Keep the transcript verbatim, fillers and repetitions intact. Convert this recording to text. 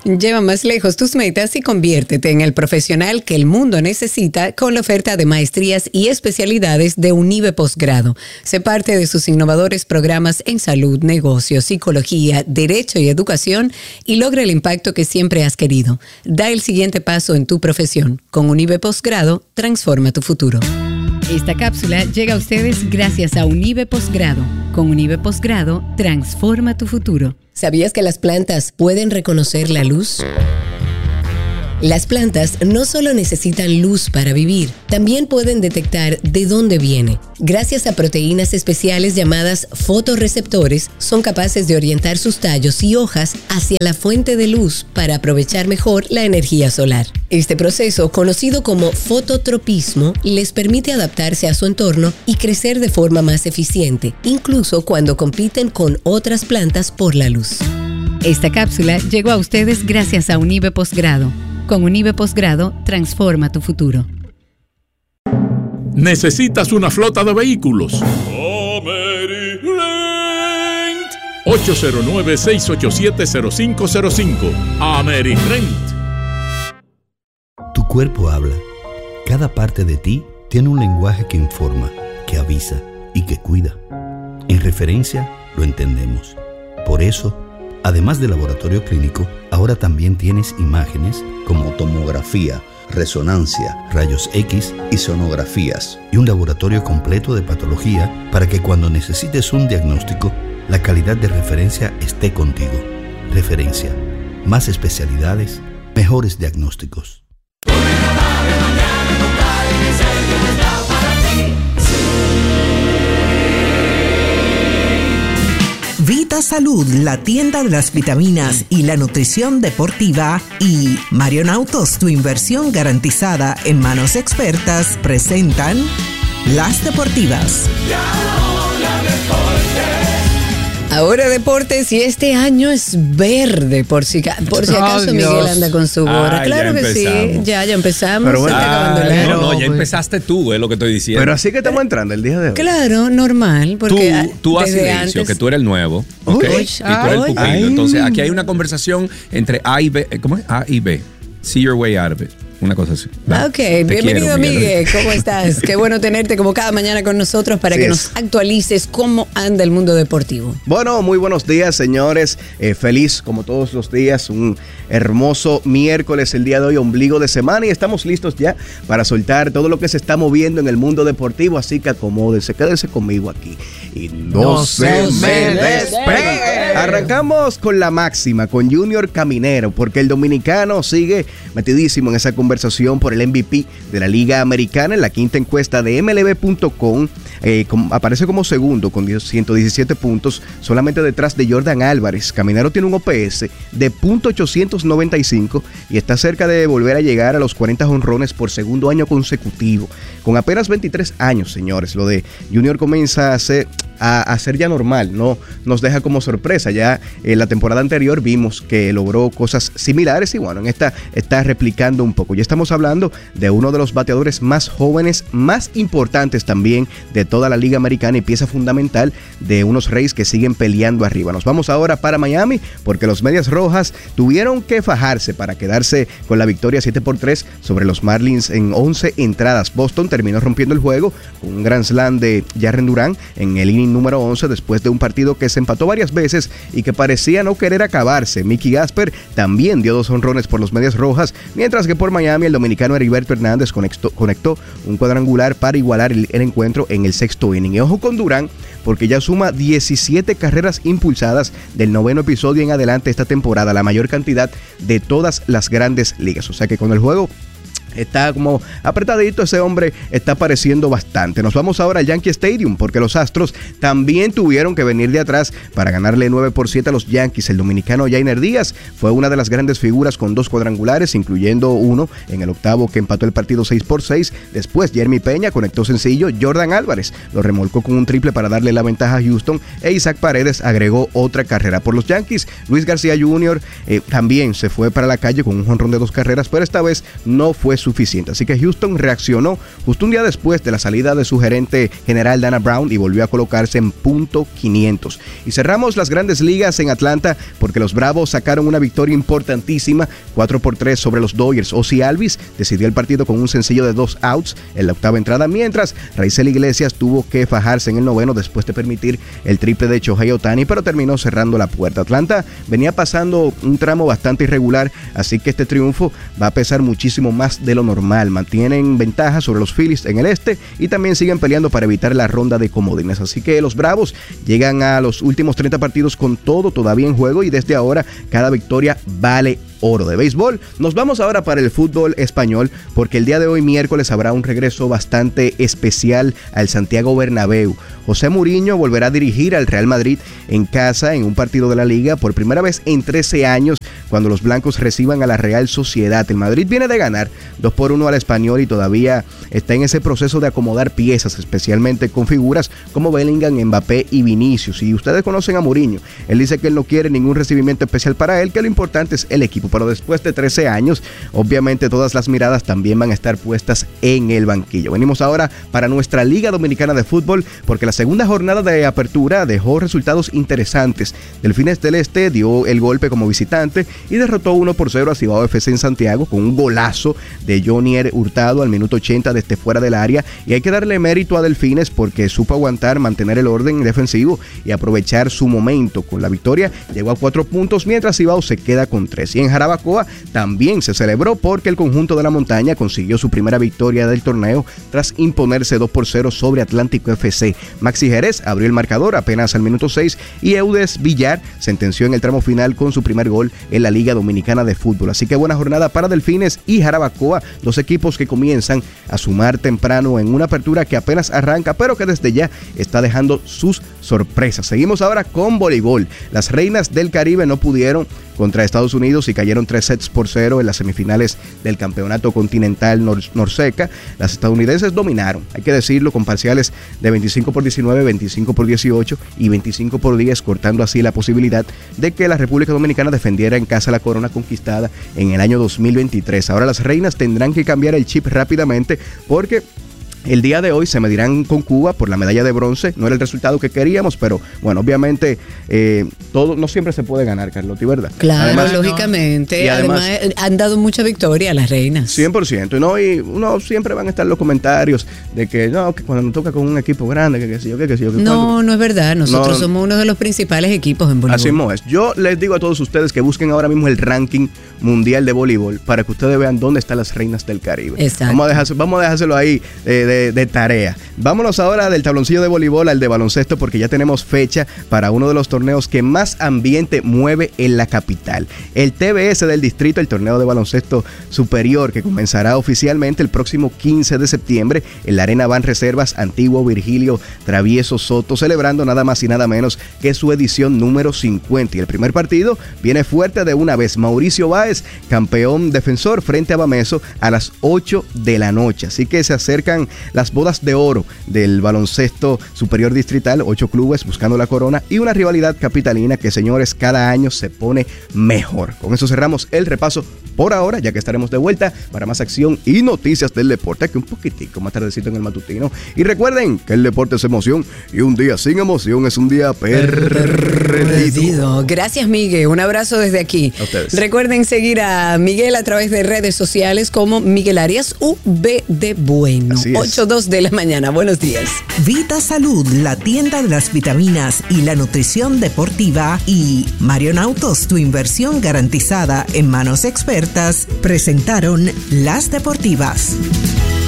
Lleva más lejos tus metas y conviértete en el profesional que el mundo necesita con la oferta de maestrías y especialidades de Unive Posgrado. Sé parte de sus innovadores programas en salud, negocios, psicología, derecho y educación y logra el impacto que siempre has querido. Da el siguiente paso en tu profesión. Con Unive Posgrado, transforma tu futuro. Esta cápsula llega a ustedes gracias a Unive Posgrado. Con Unive Posgrado, transforma tu futuro. ¿Sabías que las plantas pueden reconocer la luz? Las plantas no solo necesitan luz para vivir, también pueden detectar de dónde viene. Gracias a proteínas especiales llamadas fotorreceptores, son capaces de orientar sus tallos y hojas hacia la fuente de luz para aprovechar mejor la energía solar. Este proceso, conocido como fototropismo, les permite adaptarse a su entorno y crecer de forma más eficiente, incluso cuando compiten con otras plantas por la luz. Esta cápsula llegó a ustedes gracias a Unive Posgrado. Con Unive Posgrado, transforma tu futuro. ¿Necesitas una flota de vehículos? ocho cero nueve, seis ocho siete, cero cinco cero cinco. AmeriRent. Tu cuerpo habla. Cada parte de ti tiene un lenguaje que informa, que avisa y que cuida. En referencia, lo entendemos. Por eso, además del laboratorio clínico, ahora también tienes imágenes como tomografía, resonancia, rayos X y sonografías, y un laboratorio completo de patología para que cuando necesites un diagnóstico, la calidad de referencia esté contigo. Referencia. Más especialidades, mejores diagnósticos. Vita Salud, la tienda de las vitaminas y la nutrición deportiva, y Marion Autos, tu inversión garantizada en manos expertas, presentan Las Deportivas. Ahora deportes, y este año es verde, por si, por si acaso oh, Miguel anda con su gorra. Ah, claro que empezamos. sí, ya, ya empezamos. Pero bueno, se está acabando el ah, año. no, no, ya empezaste tú, es lo que estoy diciendo. Pero así que estamos entrando el día de hoy. Claro, normal. Porque tú, tú a desde silencio, antes... que tú eres el nuevo, ¿ok? Uy, y tú eres el pupilo. ay. Entonces, aquí hay una conversación entre A y B. ¿Cómo es? A y B. See your way out of it. Una cosa así. Va. Ok, Te bienvenido, quiero, Miguel. Miguel. ¿Cómo estás? Qué bueno tenerte como cada mañana con nosotros para sí que es. nos actualices cómo anda el mundo deportivo. Bueno, muy buenos días, señores. Eh, feliz, como todos los días, un hermoso miércoles el día de hoy, ombligo de semana, y estamos listos ya para soltar todo lo que se está moviendo en el mundo deportivo. Así que acomódense, quédense conmigo aquí y no, no se me despeguen. Arrancamos con la máxima, con Junior Caminero, porque el dominicano sigue metidísimo en esa conversación por el M V P de la Liga Americana. En la quinta encuesta de M L B punto com eh, com, aparece como segundo con ciento diecisiete puntos, solamente detrás de Jordan Álvarez. Caminero tiene un O P S de punto ochocientos noventa y cinco y está cerca de volver a llegar a los cuarenta jonrones por segundo año consecutivo. Con apenas veintitrés años, señores, lo de Junior comienza a ser, a, a ser ya normal, no nos deja como sorpresa. Ya en la temporada anterior vimos que logró cosas similares y bueno, en esta está replicando un poco. Ya estamos hablando de uno de los bateadores más jóvenes, más importantes también de toda la Liga Americana y pieza fundamental de unos Rays que siguen peleando arriba. Nos vamos ahora para Miami porque los Medias Rojas tuvieron que fajarse para quedarse con la victoria siete por tres sobre los Marlins en once entradas. Boston terminó rompiendo el juego con un grand slam de Jarren Duran en el inning número once después de un partido que se empató varias veces y que parecía no querer acabarse. Mickey Gasper también dio dos honrones por los Medias Rojas, mientras que por Miami el dominicano Heriberto Hernández conectó, conectó un cuadrangular para igualar el, el encuentro en el sexto inning. Y ojo con Durán, porque ya suma diecisiete carreras impulsadas del noveno episodio en adelante esta temporada, la mayor cantidad de todas las grandes ligas. O sea que con el juego está como apretadito, ese hombre está apareciendo bastante. Nos vamos ahora al Yankee Stadium porque los Astros también tuvieron que venir de atrás para ganarle nueve por siete a los Yankees. El dominicano Yainer Díaz fue una de las grandes figuras con dos cuadrangulares, incluyendo uno en el octavo que empató el partido seis por seis. Después Jeremy Peña conectó sencillo, Jordan Álvarez lo remolcó con un triple para darle la ventaja a Houston e Isaac Paredes agregó otra carrera por los Yankees. Luis García junior eh, también se fue para la calle con un jonrón de dos carreras, pero esta vez no fue suficiente. Así que Houston reaccionó justo un día después de la salida de su gerente general Dana Brown y volvió a colocarse en punto quinientos. Y cerramos las grandes ligas en Atlanta porque los Bravos sacaron una victoria importantísima, cuatro por tres sobre los Dodgers. Ozzie Albies decidió el partido con un sencillo de dos outs en la octava entrada, mientras Raisel Iglesias tuvo que fajarse en el noveno después de permitir el triple de Shohei Ohtani, pero terminó cerrando la puerta. Atlanta venía pasando un tramo bastante irregular, así que este triunfo va a pesar muchísimo más de lo normal. Mantienen ventaja sobre los Phillies en el este y también siguen peleando para evitar la ronda de comodines. Así que los Bravos llegan a los últimos treinta partidos con todo todavía en juego y desde ahora cada victoria vale oro. De béisbol, nos vamos ahora para el fútbol español porque el día de hoy miércoles habrá un regreso bastante especial al Santiago Bernabéu. José Mourinho volverá a dirigir al Real Madrid en casa en un partido de la Liga por primera vez en trece años cuando los blancos reciban a la Real Sociedad. El Madrid viene de ganar dos por uno al Español y todavía está en ese proceso de acomodar piezas, especialmente con figuras como Bellingham, Mbappé y Vinicius. Y ustedes conocen a Mourinho, él dice que él no quiere ningún recibimiento especial para él, que lo importante es el equipo, pero después de trece años, obviamente todas las miradas también van a estar puestas en el banquillo. Venimos ahora para nuestra Liga Dominicana de Fútbol porque la segunda jornada de apertura dejó resultados interesantes. Delfines del Este dio el golpe como visitante y derrotó uno por cero a Cibao F C en Santiago con un golazo de Jonier Hurtado al minuto ochenta desde fuera del área, y hay que darle mérito a Delfines porque supo aguantar, mantener el orden defensivo y aprovechar su momento. Con la victoria llegó a cuatro puntos mientras Cibao se queda con tres. Y en Jarabacoa también se celebró porque el conjunto de la montaña consiguió su primera victoria del torneo tras imponerse dos por cero sobre Atlántico F C. Maxi Jerez abrió el marcador apenas al minuto seis y Eudes Villar sentenció en el tramo final con su primer gol en la Liga Dominicana de Fútbol. Así que buena jornada para Delfines y Jarabacoa, dos equipos que comienzan a sumar temprano en una apertura que apenas arranca, pero que desde ya está dejando sus sorpresas. Seguimos ahora con voleibol. Las Reinas del Caribe no pudieron contra Estados Unidos y cayeron tres sets por cero en las semifinales del Campeonato Continental Nor- Norseca. Las estadounidenses dominaron, hay que decirlo, con parciales de veinticinco por diecinueve, veinticinco por dieciocho y veinticinco por diez, cortando así la posibilidad de que la República Dominicana defendiera en casa la corona conquistada en el año dos mil veintitrés. Ahora las reinas tendrán que cambiar el chip rápidamente porque el día de hoy se medirán con Cuba por la medalla de bronce. No era el resultado que queríamos, pero bueno, obviamente eh, todo no siempre se puede ganar, Carlotti, ¿verdad? Claro, además, lógicamente. Y además, además han dado mucha victoria a las reinas. cien por ciento. ¿No? Y uno siempre van a estar los comentarios de que no, que cuando nos toca con un equipo grande, que qué sé yo, que qué sé yo. Que no, cuando... no es verdad. Nosotros no, somos uno de los principales equipos en voleibol. Así mismo es. Yo les digo a todos ustedes que busquen ahora mismo el ranking mundial de voleibol para que ustedes vean dónde están las reinas del Caribe. Exacto. Vamos a, dejarse, vamos a dejárselo ahí de, de, de tarea. Vámonos ahora del tabloncillo de voleibol al de baloncesto porque ya tenemos fecha para uno de los torneos que más ambiente mueve en la capital. El T B S del distrito, el torneo de baloncesto superior que comenzará oficialmente el próximo quince de septiembre en la Arena Banreservas Antiguo Virgilio Travieso Soto, celebrando nada más y nada menos que su edición número cincuenta. Y el primer partido viene fuerte de una vez. Mauricio Báez, campeón defensor frente a Bameso a las ocho de la noche. Así que se acercan las bodas de oro del baloncesto superior distrital, ocho clubes buscando la corona y una rivalidad capitalina que, señores, cada año se pone mejor. Con eso cerramos el repaso por ahora, ya que estaremos de vuelta para más acción y noticias del deporte, que un poquitico más tardecito en el matutino. Y recuerden que el deporte es emoción y un día sin emoción es un día perdido. Gracias, Miguel. Un abrazo desde aquí. A ustedes. Recuerden seguir a Miguel a través de redes sociales como Miguel Arias U B de Bueno. ocho dos de la mañana. Buenos días. Vita Salud, la tienda de las vitaminas y la nutrición deportiva, y Marion Autos, tu inversión garantizada en manos expertas, presentaron Las Deportivas.